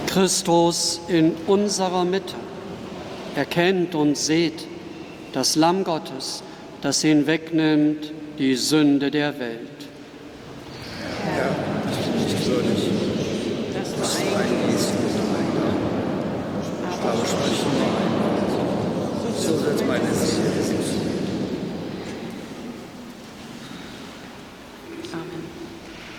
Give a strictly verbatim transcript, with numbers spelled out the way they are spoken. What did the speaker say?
Christus in unserer Mitte. Erkennt und seht das Lamm Gottes, das hinwegnimmt die Sünde der Welt. Herr, ich bin nicht würdig, dass du eingehst in mein Dach, aber sprich nur ein Wort, so wird meine Seele